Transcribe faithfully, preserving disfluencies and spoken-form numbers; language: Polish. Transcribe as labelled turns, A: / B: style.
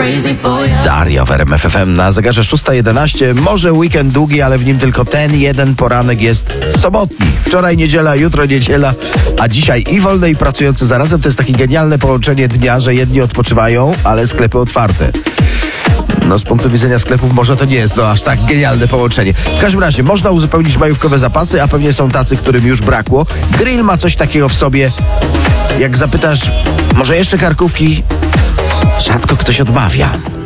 A: Daria w R M F F M na zegarze szósta jedenaście. Może weekend długi, ale w nim tylko ten jeden poranek jest sobotni. Wczoraj niedziela, jutro niedziela, a dzisiaj i wolny, i pracujący zarazem. To jest takie genialne połączenie dnia, że jedni odpoczywają, ale sklepy otwarte. No z punktu widzenia sklepów może to nie jest no aż tak genialne połączenie. W każdym razie można uzupełnić majówkowe zapasy, a pewnie są tacy, którym już brakło. Grill ma coś takiego w sobie. Jak zapytasz, może jeszcze karkówki? Rzadko ktoś odmawia.